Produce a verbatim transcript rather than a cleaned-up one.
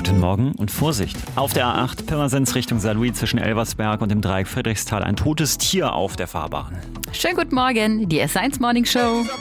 Guten Morgen und Vorsicht. Auf der A acht Pirmasens Richtung Saarlouis zwischen Elversberg und dem Dreieck Friedrichsthal ein totes Tier auf der Fahrbahn. Schönen guten Morgen, die S eins Morning Show.